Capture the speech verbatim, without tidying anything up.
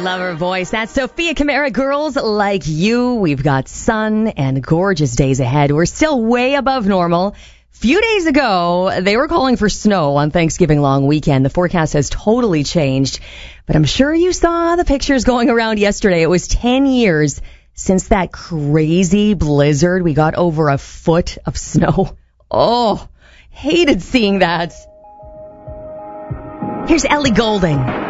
Love her voice. That's Sophia Camara. Girls like you. We've got sun and gorgeous days ahead. We're still way above normal. Few days ago, they were calling for snow on Thanksgiving long weekend. The forecast has totally changed. But I'm sure you saw the pictures going around yesterday. It was ten years since that crazy blizzard. We got over a foot of snow. Oh, hated seeing that. Here's Ellie Goulding.